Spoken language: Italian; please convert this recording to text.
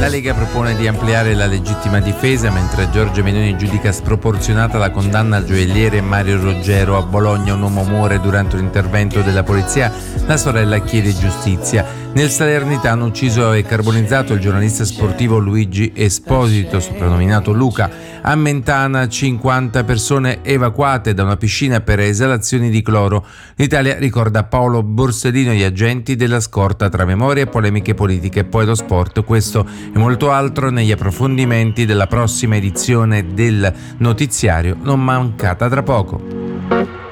La Lega propone di ampliare la legittima difesa, mentre Giorgia Meloni giudica sproporzionata la condanna al gioielliere Mario Roggero. A Bologna un uomo muore durante un intervento della polizia, la sorella chiede giustizia. Nel Salernitano ucciso e carbonizzato il giornalista sportivo Luigi Esposito, soprannominato Luca. A Mentana 50 persone evacuate da una piscina per esalazioni di cloro. L'Italia ricorda Paolo Borsellino e gli agenti della scorta, tra memorie e polemiche politiche e poi lo sport. Questo e molto altro negli approfondimenti della prossima edizione del notiziario, non mancata tra poco.